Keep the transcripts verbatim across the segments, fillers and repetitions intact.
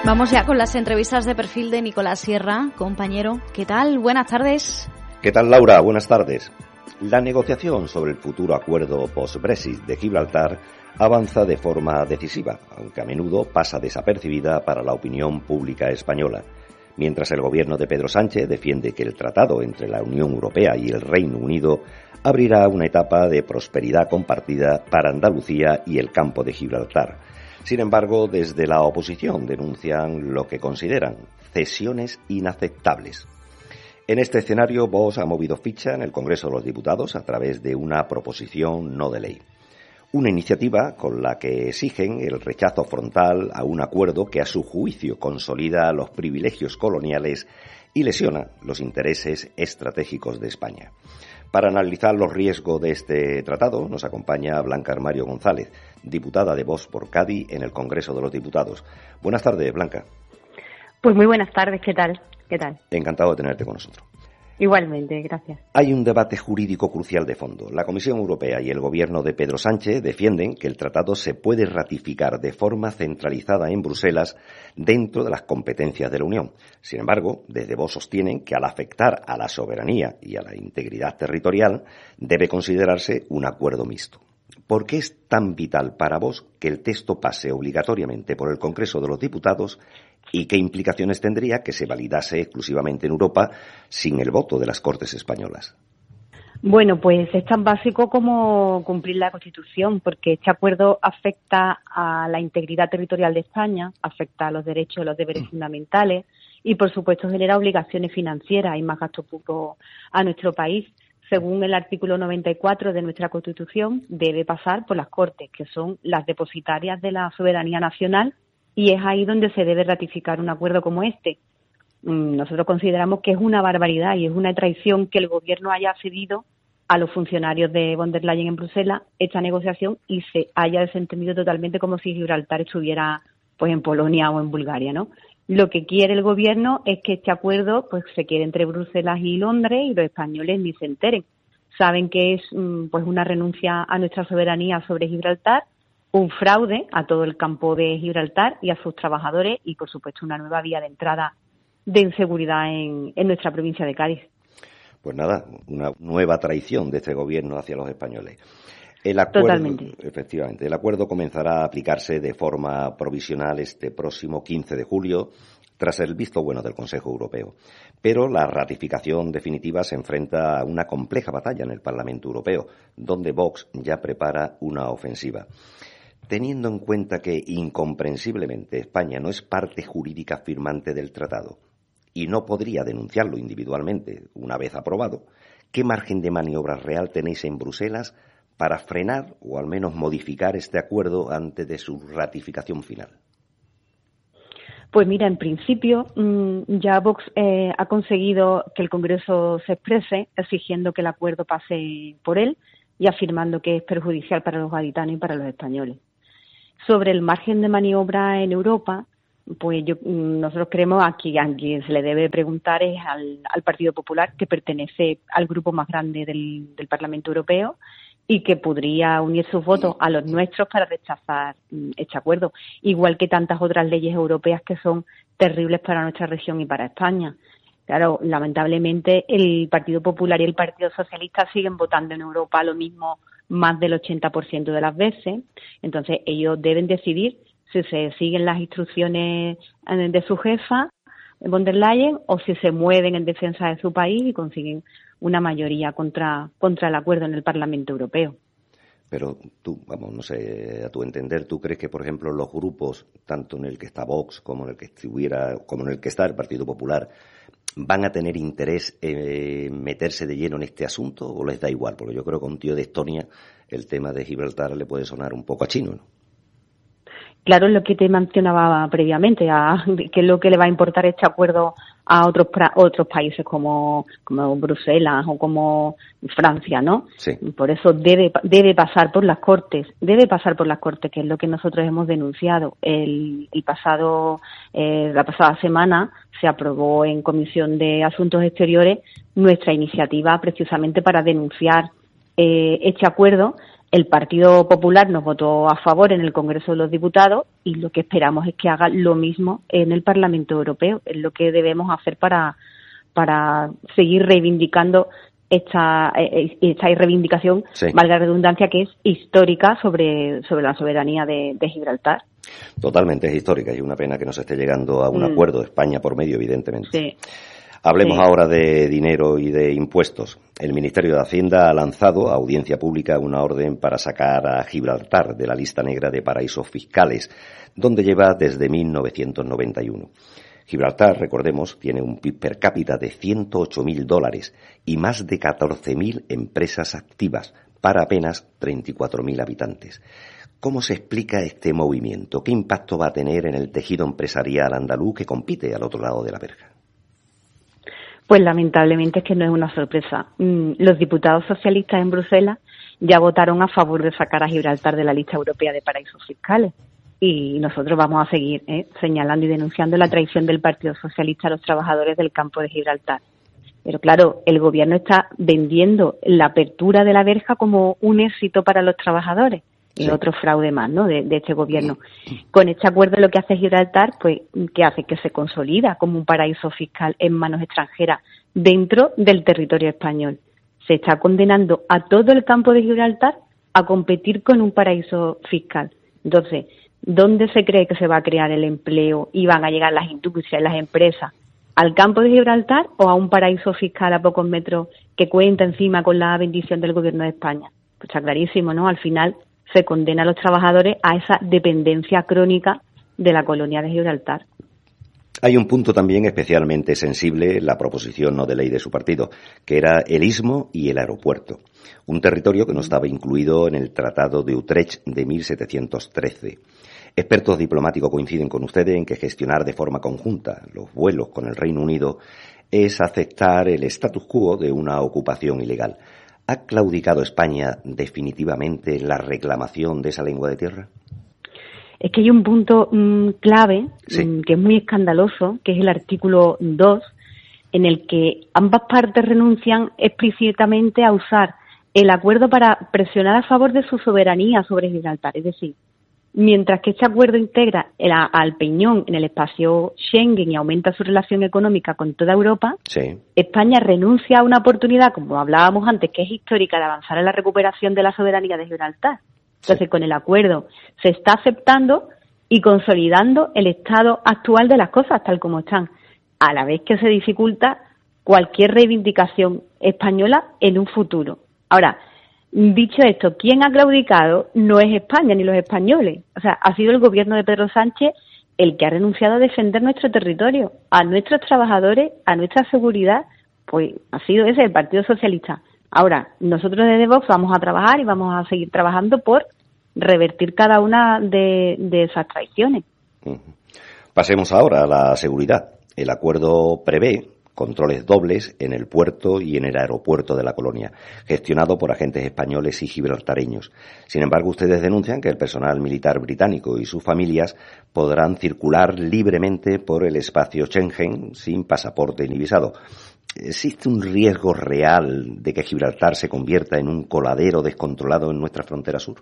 Vamos ya con las entrevistas de perfil de Nicolás Sierra. Compañero, ¿qué tal? Buenas tardes. ¿Qué tal, Laura? Buenas tardes. La negociación sobre el futuro acuerdo post-Brexit de Gibraltar avanza de forma decisiva, aunque a menudo pasa desapercibida para la opinión pública española. Mientras el gobierno de Pedro Sánchez defiende que el tratado entre la Unión Europea y el Reino Unido abrirá una etapa de prosperidad compartida para Andalucía y el campo de Gibraltar. Sin embargo, desde la oposición denuncian lo que consideran cesiones inaceptables. En este escenario, Vox ha movido ficha en el Congreso de los Diputados a través de una proposición no de ley. Una iniciativa con la que exigen el rechazo frontal a un acuerdo que a su juicio consolida los privilegios coloniales y lesiona los intereses estratégicos de España. Para analizar los riesgos de este tratado nos acompaña Blanca Armario González, diputada de Vox por Cádiz en el Congreso de los Diputados. Buenas tardes, Blanca. Pues muy buenas tardes, ¿qué tal? ¿Qué tal? Encantado de tenerte con nosotros. Igualmente, gracias. Hay un debate jurídico crucial de fondo. La Comisión Europea y el gobierno de Pedro Sánchez defienden que el tratado se puede ratificar de forma centralizada en Bruselas dentro de las competencias de la Unión. Sin embargo, desde Vox sostienen que al afectar a la soberanía y a la integridad territorial debe considerarse un acuerdo mixto. ¿Por qué es tan vital para Vox que el texto pase obligatoriamente por el Congreso de los Diputados y qué implicaciones tendría que se validase exclusivamente en Europa sin el voto de las Cortes españolas? Bueno, pues es tan básico como cumplir la Constitución, porque este acuerdo afecta a la integridad territorial de España, afecta a los derechos y los deberes fundamentales y, por supuesto, genera obligaciones financieras y más gasto público a nuestro país. Según el artículo noventa y cuatro de nuestra Constitución, debe pasar por las Cortes, que son las depositarias de la soberanía nacional, y es ahí donde se debe ratificar un acuerdo como este. Nosotros consideramos que es una barbaridad y es una traición que el Gobierno haya cedido a los funcionarios de von der Leyen en Bruselas esta negociación y se haya desentendido totalmente como si Gibraltar estuviera pues en Polonia o en Bulgaria, ¿no? Lo que quiere el Gobierno es que este acuerdo pues se quede entre Bruselas y Londres y los españoles ni se enteren. Saben que es pues una renuncia a nuestra soberanía sobre Gibraltar, un fraude a todo el campo de Gibraltar y a sus trabajadores y, por supuesto, una nueva vía de entrada de inseguridad en, en nuestra provincia de Cádiz. Pues nada, una nueva traición de este Gobierno hacia los españoles. El acuerdo, Totalmente. Efectivamente, el acuerdo comenzará a aplicarse de forma provisional este próximo quince de julio, tras el visto bueno del Consejo Europeo. Pero la ratificación definitiva se enfrenta a una compleja batalla en el Parlamento Europeo, donde Vox ya prepara una ofensiva. Teniendo en cuenta que, incomprensiblemente, España no es parte jurídica firmante del tratado y no podría denunciarlo individualmente una vez aprobado, ¿qué margen de maniobra real tenéis en Bruselas para frenar o al menos modificar este acuerdo antes de su ratificación final? Pues mira, en principio ya Vox eh, ha conseguido que el Congreso se exprese exigiendo que el acuerdo pase por él y afirmando que es perjudicial para los gaditanos y para los españoles. Sobre el margen de maniobra en Europa, pues yo, nosotros creemos aquí a quien se le debe preguntar es al, al Partido Popular, que pertenece al grupo más grande del, del Parlamento Europeo y que podría unir sus votos a los nuestros para rechazar este acuerdo, igual que tantas otras leyes europeas que son terribles para nuestra región y para España. Claro, lamentablemente el Partido Popular y el Partido Socialista siguen votando en Europa lo mismo más del ochenta por ciento de las veces. Entonces ellos deben decidir si se siguen las instrucciones de su jefa, von der Leyen, o si se mueven en defensa de su país y consiguen una mayoría contra, contra el acuerdo en el Parlamento Europeo. Pero tú, vamos, no sé, a tu entender, ¿tú crees que, por ejemplo, los grupos, tanto en el que está Vox como en el que estuviera, como en el que está el Partido Popular, van a tener interés en meterse de lleno en este asunto o les da igual? Porque yo creo que a un tío de Estonia el tema de Gibraltar le puede sonar un poco a chino, ¿no? Claro, es lo que te mencionaba previamente, a, que es lo que le va a importar este acuerdo a otros pra, otros países como, como Bruselas o como Francia, ¿no? Sí. Por eso debe debe pasar por las Cortes, debe pasar por las Cortes, que es lo que nosotros hemos denunciado. El, el pasado, eh, la pasada semana se aprobó en Comisión de Asuntos Exteriores nuestra iniciativa precisamente para denunciar eh, este acuerdo El Partido Popular nos votó a favor en el Congreso de los Diputados y lo que esperamos es que haga lo mismo en el Parlamento Europeo. Es lo que debemos hacer para, para seguir reivindicando esta, esta reivindicación, sí. valga la redundancia, que es histórica sobre, sobre la soberanía de, de Gibraltar. Totalmente es histórica y una pena que no se esté llegando a un mm. acuerdo, España por medio, evidentemente. Sí. Hablemos sí. ahora de dinero y de impuestos. El Ministerio de Hacienda ha lanzado a audiencia pública una orden para sacar a Gibraltar de la lista negra de paraísos fiscales, donde lleva desde mil novecientos noventa y uno. Gibraltar, recordemos, tiene un P I B per cápita de ciento ocho mil dólares y más de catorce mil empresas activas para apenas treinta y cuatro mil habitantes. ¿Cómo se explica este movimiento? ¿Qué impacto va a tener en el tejido empresarial andaluz que compite al otro lado de la verja? Pues lamentablemente es que no es una sorpresa. Los diputados socialistas en Bruselas ya votaron a favor de sacar a Gibraltar de la lista europea de paraísos fiscales. Y nosotros vamos a seguir ¿eh? señalando y denunciando la traición del Partido Socialista a los trabajadores del campo de Gibraltar. Pero claro, el gobierno está vendiendo la apertura de la verja como un éxito para los trabajadores. Y sí. otro fraude más, ¿no?, de, de este gobierno. Con este acuerdo lo que hace Gibraltar, pues, ¿qué hace? Que se consolida como un paraíso fiscal en manos extranjeras dentro del territorio español. Se está condenando a todo el campo de Gibraltar a competir con un paraíso fiscal. Entonces, ¿dónde se cree que se va a crear el empleo y van a llegar las industrias, las empresas? ¿Al campo de Gibraltar o a un paraíso fiscal a pocos metros que cuenta encima con la bendición del gobierno de España? Pues está clarísimo, ¿no? Al final se condena a los trabajadores a esa dependencia crónica de la colonia de Gibraltar. Hay un punto también especialmente sensible en la proposición no de ley de su partido, que era el istmo y el aeropuerto, un territorio que no estaba incluido en el Tratado de Utrecht de mil setecientos trece. Expertos diplomáticos coinciden con ustedes en que gestionar de forma conjunta los vuelos con el Reino Unido es aceptar el status quo de una ocupación ilegal. ¿Ha claudicado España definitivamente en la reclamación de esa lengua de tierra? Es que hay un punto mmm, clave, sí. mmm, que es muy escandaloso, que es el artículo dos, en el que ambas partes renuncian explícitamente a usar el acuerdo para presionar a favor de su soberanía sobre Gibraltar. Es decir, mientras que este acuerdo integra el, al Peñón en el espacio Schengen y aumenta su relación económica con toda Europa, sí. España renuncia a una oportunidad, como hablábamos antes, que es histórica, de avanzar en la recuperación de la soberanía de Gibraltar. Entonces, sí. con el acuerdo se está aceptando y consolidando el estado actual de las cosas, tal como están, a la vez que se dificulta cualquier reivindicación española en un futuro. Ahora, dicho esto, ¿quién ha claudicado? No es España ni los españoles. O sea, ha sido el gobierno de Pedro Sánchez el que ha renunciado a defender nuestro territorio, a nuestros trabajadores, a nuestra seguridad. Pues ha sido ese, el Partido Socialista. Ahora, nosotros desde Vox vamos a trabajar y vamos a seguir trabajando por revertir cada una de, de esas traiciones. Pasemos ahora a la seguridad. El acuerdo prevé controles dobles en el puerto y en el aeropuerto de la colonia, gestionado por agentes españoles y gibraltareños. Sin embargo, ustedes denuncian que el personal militar británico y sus familias podrán circular libremente por el espacio Schengen sin pasaporte ni visado. ¿Existe un riesgo real de que Gibraltar se convierta en un coladero descontrolado en nuestra frontera sur?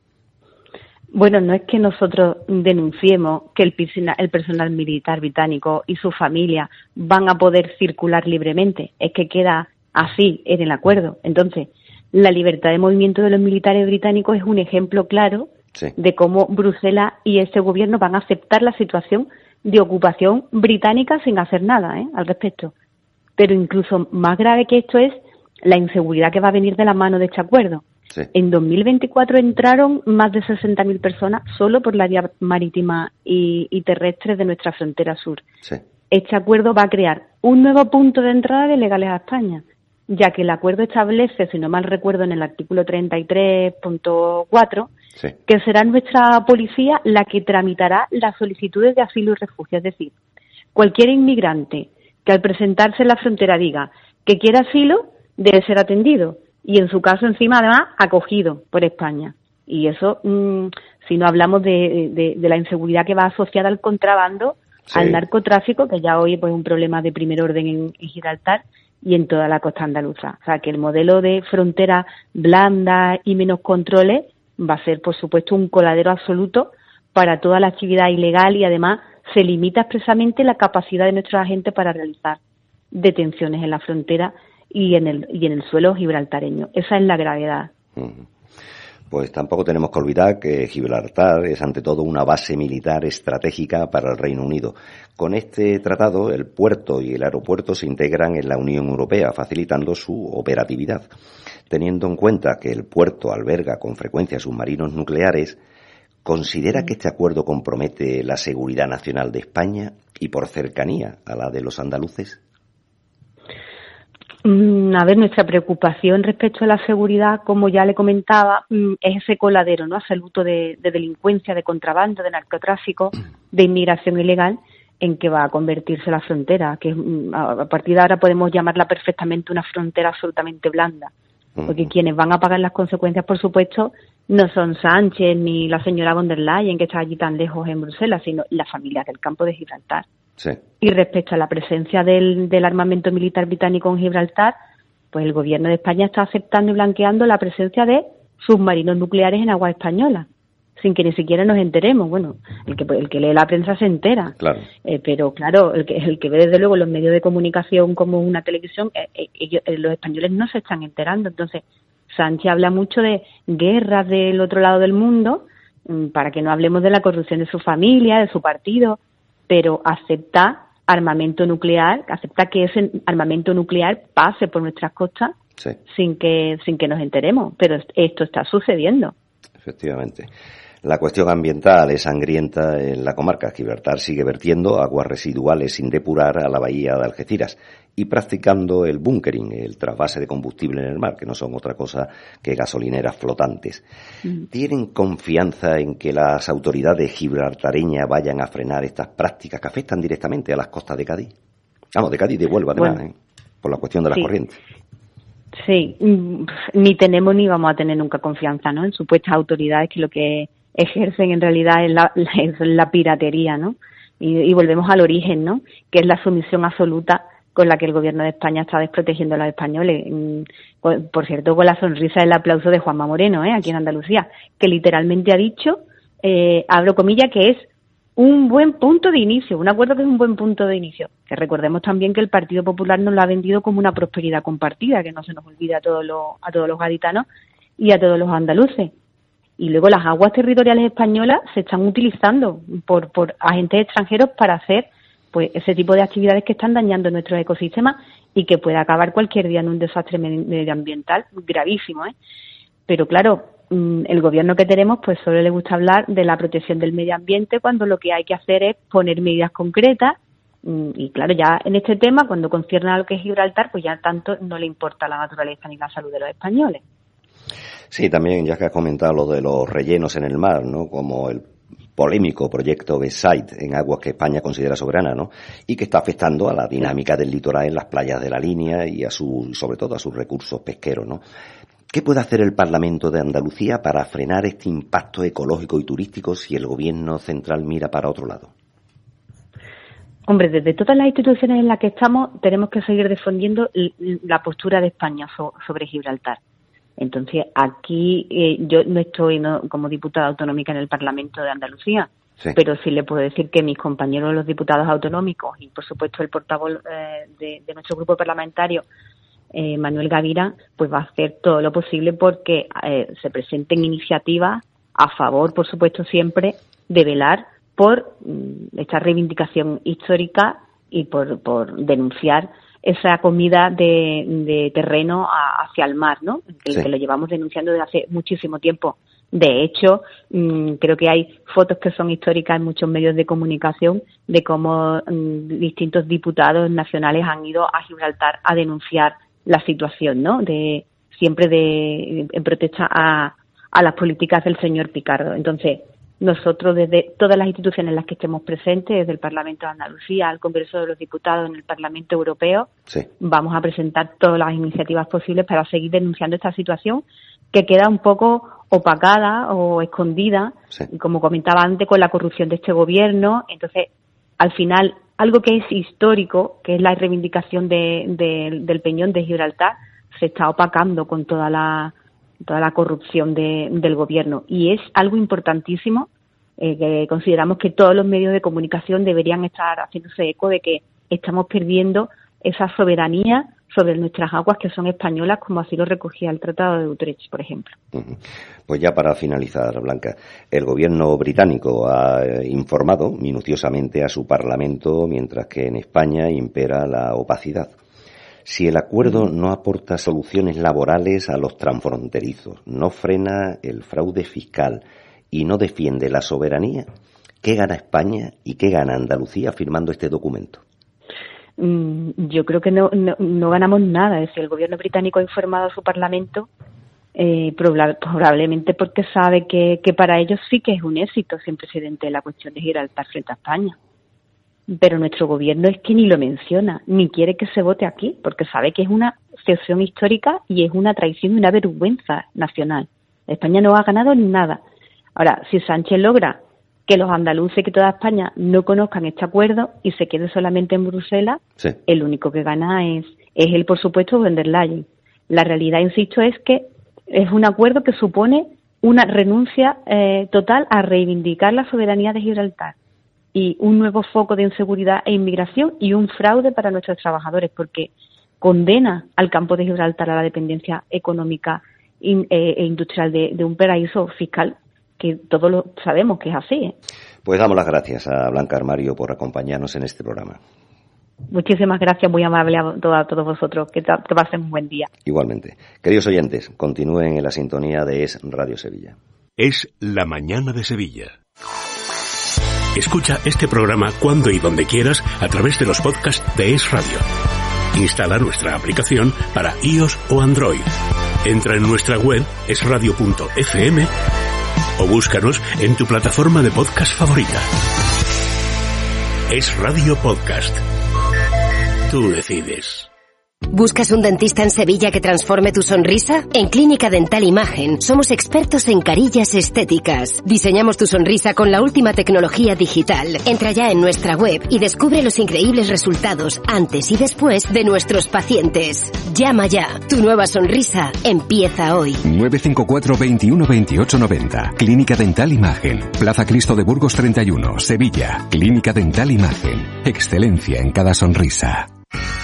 Bueno, no es que nosotros denunciemos que el, el personal militar británico y su familia van a poder circular libremente, es que queda así en el acuerdo. Entonces, la libertad de movimiento de los militares británicos es un ejemplo claro sí. de cómo Bruselas y este gobierno van a aceptar la situación de ocupación británica sin hacer nada ¿eh? al respecto. Pero incluso más grave que esto es la inseguridad que va a venir de la mano de este acuerdo. Sí. En dos mil veinticuatro entraron más de sesenta mil personas solo por la vía marítima y, y terrestre de nuestra frontera sur. Sí. Este acuerdo va a crear un nuevo punto de entrada de ilegales a España, ya que el acuerdo establece, si no mal recuerdo, en el artículo treinta y tres punto cuatro, sí. que será nuestra policía la que tramitará las solicitudes de asilo y refugio. Es decir, cualquier inmigrante que al presentarse en la frontera diga que quiere asilo, debe ser atendido. Y en su caso, encima, además, acogido por España. Y eso, mmm, si no hablamos de, de, de la inseguridad que va asociada al contrabando, sí. al narcotráfico, que ya hoy pues, es un problema de primer orden en, en Gibraltar, y en toda la costa andaluza. O sea, que el modelo de frontera blanda y menos controles va a ser, por supuesto, un coladero absoluto para toda la actividad ilegal y, además, se limita expresamente la capacidad de nuestros agentes para realizar detenciones en la frontera y en el y en el suelo gibraltareño. Esa es la gravedad. Pues tampoco tenemos que olvidar que Gibraltar es ante todo una base militar estratégica para el Reino Unido. Con este tratado, el puerto y el aeropuerto se integran en la Unión Europea, facilitando su operatividad. Teniendo en cuenta que el puerto alberga con frecuencia submarinos nucleares, ¿considera que este acuerdo compromete la seguridad nacional de España y por cercanía a la de los andaluces? A ver, nuestra preocupación respecto a la seguridad, como ya le comentaba, es ese coladero, ¿no?, absoluto de, de delincuencia, de contrabando, de narcotráfico, de inmigración ilegal, en que va a convertirse la frontera, que a partir de ahora podemos llamarla perfectamente una frontera absolutamente blanda, porque quienes van a pagar las consecuencias, por supuesto, no son Sánchez ni la señora von der Leyen, que está allí tan lejos en Bruselas, sino las familias del campo de Gibraltar. Sí. Y respecto a la presencia del, del armamento militar británico en Gibraltar, pues el gobierno de España está aceptando y blanqueando la presencia de submarinos nucleares en aguas españolas, sin que ni siquiera nos enteremos. Bueno, el que el que lee la prensa se entera. Claro. Eh, pero claro, el que el que ve desde luego los medios de comunicación como una televisión, eh, eh, ellos, eh, los españoles no se están enterando. Entonces, Sánchez habla mucho de guerras del otro lado del mundo, mmm, para que no hablemos de la corrupción de su familia, de su partido, pero acepta armamento nuclear, acepta que ese armamento nuclear pase por nuestras costas, sí, sin que sin que nos enteremos. Pero esto está sucediendo. Efectivamente. La cuestión ambiental es sangrienta en la comarca. Gibraltar sigue vertiendo aguas residuales sin depurar a la bahía de Algeciras y practicando el bunkering, el trasvase de combustible en el mar, que no son otra cosa que gasolineras flotantes. Mm. ¿Tienen confianza en que las autoridades gibraltareñas vayan a frenar estas prácticas que afectan directamente a las costas de Cádiz? Vamos, de Cádiz y de Huelva, además, bueno, ¿eh? Por la cuestión de las sí. corrientes. Sí, ni tenemos ni vamos a tener nunca confianza, ¿no?, en supuestas autoridades que lo que ejercen en realidad es la, es la piratería, ¿no? Y, y volvemos al origen, ¿no?, que es la sumisión absoluta con la que el gobierno de España está desprotegiendo a los españoles. Por cierto, con la sonrisa del aplauso de Juanma Moreno, ¿eh?, aquí en Andalucía, que literalmente ha dicho, eh, abro comillas, que es un buen punto de inicio, un acuerdo que es un buen punto de inicio. Que recordemos también que el Partido Popular nos lo ha vendido como una prosperidad compartida, que no se nos olvide a todos los, a todos los gaditanos y a todos los andaluces. Y luego las aguas territoriales españolas se están utilizando por, por agentes extranjeros para hacer pues ese tipo de actividades que están dañando nuestros ecosistemas y que puede acabar cualquier día en un desastre medioambiental gravísimo, ¿eh? Pero claro, el gobierno que tenemos pues solo le gusta hablar de la protección del medio ambiente cuando lo que hay que hacer es poner medidas concretas. Y claro, ya en este tema, cuando concierne a lo que es Gibraltar, pues ya tanto no le importa la naturaleza ni la salud de los españoles. Sí, también ya que has comentado lo de los rellenos en el mar, ¿no?, como el polémico proyecto Westside en aguas que España considera soberana, ¿no?, y que está afectando a la dinámica del litoral en las playas de la línea y a su, sobre todo a sus recursos pesqueros, ¿no? ¿Qué puede hacer el Parlamento de Andalucía para frenar este impacto ecológico y turístico si el gobierno central mira para otro lado? Hombre, desde todas las instituciones en las que estamos tenemos que seguir defendiendo la postura de España sobre Gibraltar. Entonces, aquí eh, yo no estoy no, como diputada autonómica en el Parlamento de Andalucía, sí, pero sí le puedo decir que mis compañeros los diputados autonómicos y, por supuesto, el portavoz eh, de, de nuestro grupo parlamentario, eh, Manuel Gavira, pues va a hacer todo lo posible porque eh, se presenten iniciativas a favor, por supuesto, siempre de velar por mm, esta reivindicación histórica y por, por denunciar esa comida de, de terreno a, hacia el mar, ¿no? Que, sí, que lo llevamos denunciando desde hace muchísimo tiempo. De hecho, mmm, creo que hay fotos que son históricas en muchos medios de comunicación de cómo mmm, distintos diputados nacionales han ido a Gibraltar a denunciar la situación, ¿no?, de siempre de en protesta a, a las políticas del señor Picardo. Entonces, nosotros desde todas las instituciones en las que estemos presentes, desde el Parlamento de Andalucía al Congreso de los Diputados en el Parlamento Europeo, sí, vamos a presentar todas las iniciativas posibles para seguir denunciando esta situación que queda un poco opacada o escondida, sí, como comentaba antes, con la corrupción de este gobierno. Entonces, al final, algo que es histórico, que es la reivindicación de, de, del Peñón de Gibraltar, se está opacando con toda la toda la corrupción de, del gobierno. Y es algo importantísimo, eh, que consideramos que todos los medios de comunicación deberían estar haciéndose eco de que estamos perdiendo esa soberanía sobre nuestras aguas que son españolas, como así lo recogía el Tratado de Utrecht, por ejemplo. Pues ya para finalizar, Blanca, el gobierno británico ha informado minuciosamente a su Parlamento, mientras que en España impera la opacidad. Si el acuerdo no aporta soluciones laborales a los transfronterizos, no frena el fraude fiscal y no defiende la soberanía, ¿qué gana España y qué gana Andalucía firmando este documento? Yo creo que no, no, no ganamos nada. Es decir, el gobierno británico ha informado a su Parlamento eh, proba- probablemente porque sabe que, que para ellos sí que es un éxito sin precedente la cuestión de Gibraltar frente a España. Pero nuestro gobierno es que ni lo menciona, ni quiere que se vote aquí, porque sabe que es una cesión histórica y es una traición y una vergüenza nacional. España no ha ganado nada. Ahora, si Sánchez logra que los andaluces, que toda España no conozcan este acuerdo y se quede solamente en Bruselas, sí, el único que gana es, es él, por supuesto, von der Leyen. La realidad, insisto, es que es un acuerdo que supone una renuncia eh, total a reivindicar la soberanía de Gibraltar y un nuevo foco de inseguridad e inmigración y un fraude para nuestros trabajadores, porque condena al campo de Gibraltar a la dependencia económica e industrial de, de un paraíso fiscal que todos lo sabemos que es así, ¿eh? Pues damos las gracias a Blanca Armario por acompañarnos en este programa. Muchísimas gracias, muy amable a, to- a todos vosotros. Que, ta- que pasen un buen día. Igualmente. Queridos oyentes, continúen en la sintonía de Es Radio Sevilla. Es la mañana de Sevilla. Escucha este programa cuando y donde quieras a través de los podcasts de Es Radio. Instala nuestra aplicación para iOS o Android. Entra en nuestra web es radio punto efe eme o búscanos en tu plataforma de podcast favorita. Es Radio Podcast. Tú decides. ¿Buscas un dentista en Sevilla que transforme tu sonrisa? En Clínica Dental Imagen somos expertos en carillas estéticas. Diseñamos tu sonrisa con la última tecnología digital. Entra ya en nuestra web y descubre los increíbles resultados antes y después de nuestros pacientes. Llama ya. Tu nueva sonrisa empieza hoy. nueve cinco cuatro, veintiuno, veintiocho, noventa. Clínica Dental Imagen. Plaza Cristo de Burgos treinta y uno, Sevilla. Clínica Dental Imagen. Excelencia en cada sonrisa.